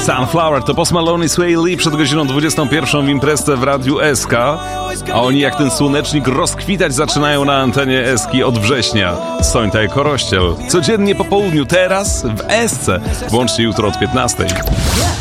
Sunflower to Post Malone i Sway Lee przed godziną 21 w imprezę w Radiu SK, a oni jak ten słonecznik rozkwitać zaczynają na antenie Eski od września. Sońta jako Rościel. Codziennie po południu, teraz w Esce. Włącznie jutro od 15.